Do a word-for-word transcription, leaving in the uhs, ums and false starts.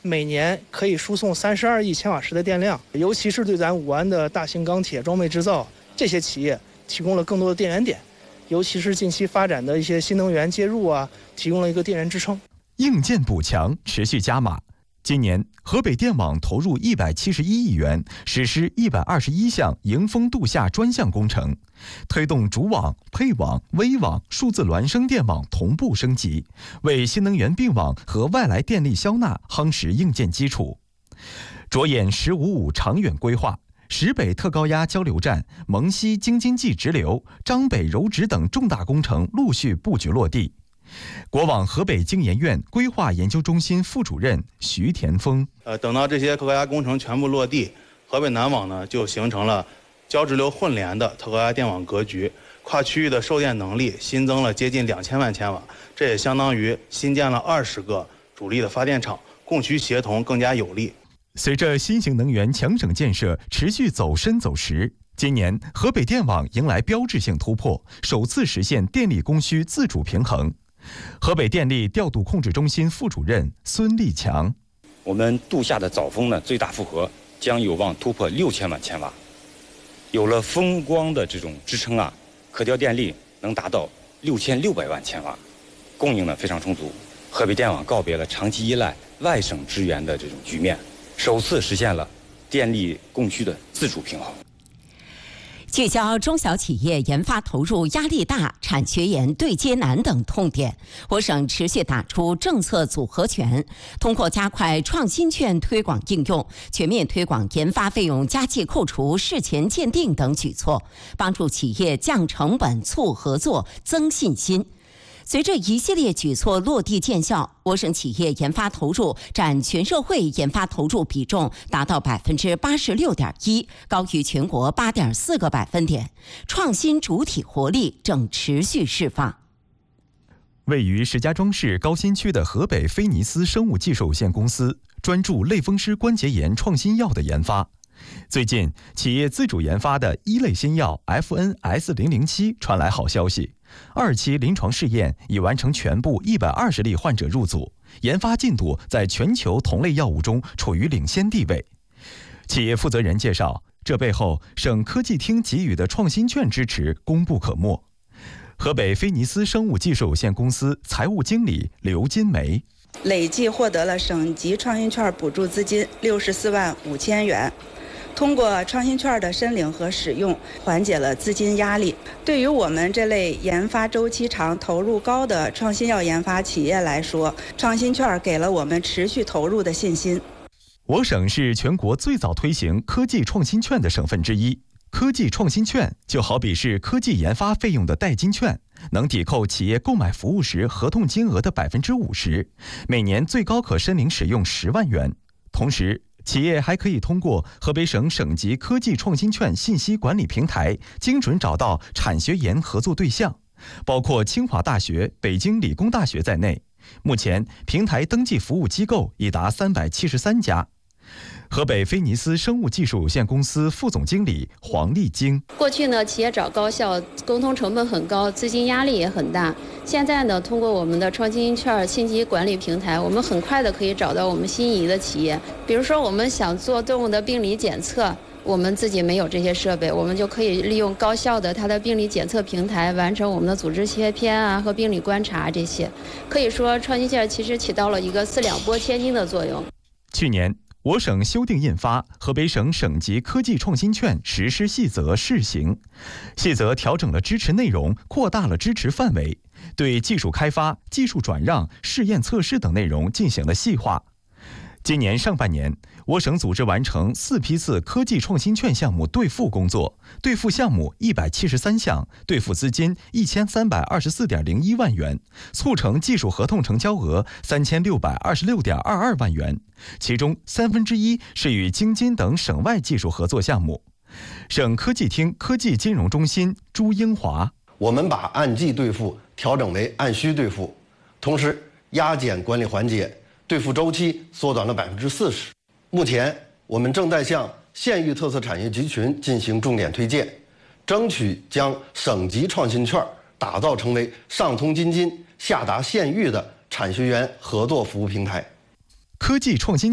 每年可以输送三十二亿千瓦时的电量，尤其是对咱武安的大型钢铁装备制造这些企业提供了更多的电源点，尤其是近期发展的一些新能源接入啊，提供了一个电源支撑。 硬件补强持续加码。今年，河北电网投入一百七十一亿元，实施一百二十一项迎峰度夏专项工程，推动主网、配网、微网、数字孪生电网同步升级，为新能源并网和外来电力消纳夯实硬件基础。着眼“十五五”长远规划，石北特高压交流站、蒙西京津冀直流、张北柔直等重大工程陆续布局落地。国网河北经研院规划研究中心副主任徐田峰， 呃，等到这些特高压工程全部落地，河北南网呢就形成了交直流混联的特高压电网格局，跨区域的售电能力新增了接近两千万千瓦，这也相当于新建了二十个主力的发电厂，供需协同更加有力。 随着新型能源强省建设持续走深走实，今年河北电网迎来标志性突破，首次实现电力供需自主平衡。河北电力调度控制中心副主任孙立强， 我们度夏的早峰呢，最大负荷将有望突破六千万千瓦。有了风光的这种支撑啊，可调电力能达到六千六百万千瓦，供应呢非常充足。河北电网告别了长期依赖外省支援的这种局面，首次实现了电力供需的自主平衡。 聚焦中小企业研发投入压力大、产学研对接难等痛点，我省持续打出政策组合拳，通过加快创新券推广应用、全面推广研发费用加计扣除、事前鉴定等举措，帮助企业降成本、促合作、增信心。随着一系列举措落地见效，我省企业研发投入占全社会研发投入比重达到百分之八十六点一，高于全国八点四个百分点，创新主体活力正持续释放。 位于石家庄市高新区的河北菲尼斯生物技术有限公司专注类风湿关节炎创新药的研发。最近，企业自主研发的一类新药 F N S 零零七 传来好消息，二期临床试验已完成全部一百二十例患者入组，研发进度在全球同类药物中处于领先地位。企业负责人介绍，这背后省科技厅给予的创新券支持功不可没。河北菲尼斯生物技术有限公司财务经理刘金梅， 累计获得了省级创新券补助资金六十四万五千元。通过创新券的申领和使用，缓解了资金压力。对于我们这类研发周期长、投入高的创新药研发企业来说，创新券给了我们持续投入的信心。 我省是全国最早推行科技创新券的省份之一。科技创新券就好比是科技研发费用的代金券，能抵扣企业购买服务时合同金额的百分之五十，每年最高可申领使用十万元。同时，企业还可以通过河北省省级科技创新券信息管理平台，精准找到产学研合作对象，包括清华大学、北京理工大学在内。目前，平台登记服务机构已达三百七十三家。河北菲尼斯生物技术有限公司副总经理黄丽晶， 过去呢，企业找高校沟通成本很高，资金压力也很大。现在呢，通过我们的创新券信息管理平台，我们很快的可以找到我们心仪的企业。比如说，我们想做动物的病理检测，我们自己没有这些设备，我们就可以利用高校的它的病理检测平台，完成我们的组织切片啊和病理观察这些。可以说，创新券其实起到了一个四两拨千斤的作用。 去年，我省修订印发《河北省省级科技创新券实施细则》试行，细则调整了支持内容，扩大了支持范围，对技术开发、技术转让、试验测试等内容进行了细化。今年上半年，我省组织完成四批次科技创新券项目兑付工作，兑付项目一百七十三项，兑付资金一千三百二十四点零一万元，促成技术合同成交额三千六百二十六点二二万元，其中三分之一是与京津等省外技术合作项目。省科技厅科技金融中心朱英华， 我们把按季兑付调整为按需兑付，同时压减管理环节，兑付周期缩短了百分之四十。目前，我们正在向县域特色产业集群进行重点推荐，争取将省级创新券打造成为上通京津、下达县域的产学研合作服务平台。 科技创新